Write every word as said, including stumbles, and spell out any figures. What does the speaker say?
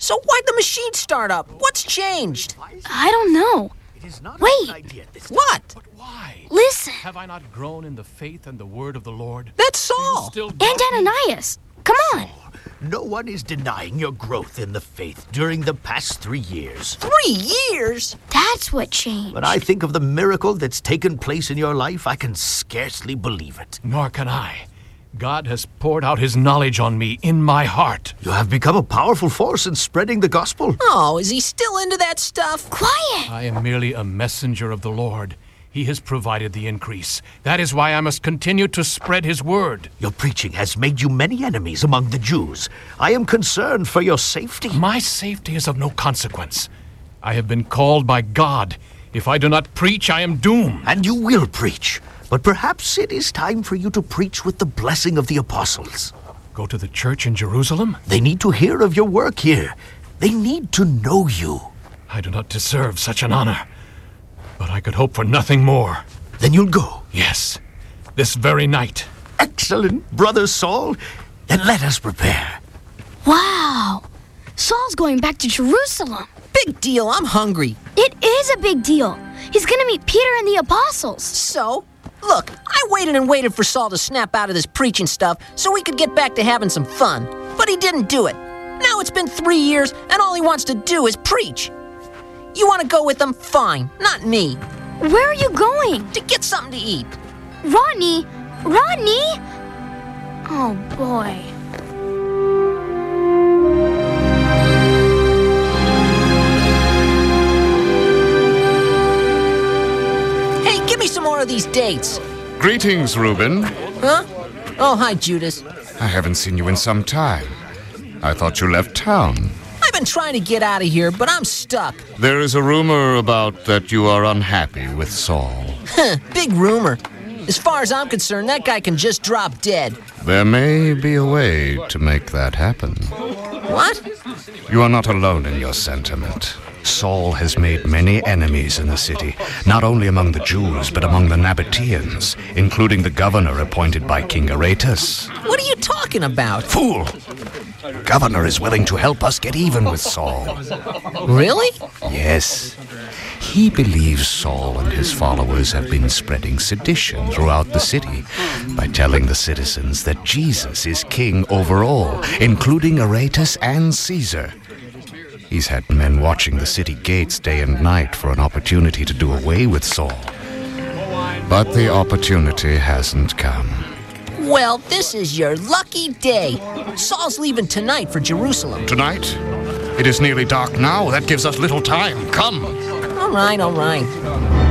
So why'd the machine start up? What's changed? I don't know. Wait. What? But why? Listen. Have I not grown in the faith and the word of the Lord? That's Saul. Still And Ananias. Come on. No one is denying your growth in the faith during the past three years. Three years? That's what changed. When I think of the miracle that's taken place in your life, I can scarcely believe it. Nor can I. God has poured out his knowledge on me in my heart. You have become a powerful force in spreading the gospel. Oh, is he still into that stuff? Quiet. I am merely a messenger of the Lord. He has provided the increase. That is why I must continue to spread his word. Your preaching has made you many enemies among the Jews. I am concerned for your safety. My safety is of no consequence. I have been called by God. If I do not preach, I am doomed. And you will preach. But perhaps it is time for you to preach with the blessing of the apostles. Go to the church in Jerusalem? They need to hear of your work here. They need to know you. I do not deserve such an honor. But I could hope for nothing more. Then you'll go. Yes, this very night. Excellent, Brother Saul. Then let us prepare. Wow. Saul's going back to Jerusalem. Big deal, I'm hungry. It is a big deal. He's going to meet Peter and the apostles. So, look, I waited and waited for Saul to snap out of this preaching stuff so we could get back to having some fun. But he didn't do it. Now it's been three years and all he wants to do is preach. You want to go with him? Fine. Not me. Where are you going? To get something to eat. Rodney? Rodney? Oh, boy. Hey, give me some more of these dates. Greetings, Reuben. Huh? Oh, hi, Judas. I haven't seen you in some time. I thought you left town. I've been trying to get out of here, but I'm stuck. There is a rumor about that you are unhappy with Saul. Big rumor. As far as I'm concerned, that guy can just drop dead. There may be a way to make that happen. What? You are not alone in your sentiment. Saul has made many enemies in the city, not only among the Jews, but among the Nabateans, including the governor appointed by King Aretas. What are you talking about? Fool! Governor is willing to help us get even with Saul. Really? Yes. He believes Saul and his followers have been spreading sedition throughout the city by telling the citizens that Jesus is king over all, including Aretas and Caesar. He's had men watching the city gates day and night for an opportunity to do away with Saul. But the opportunity hasn't come. Well, this is your lucky day. Saul's leaving tonight for Jerusalem. Tonight? It is nearly dark now. That gives us little time. Come. All right, all right.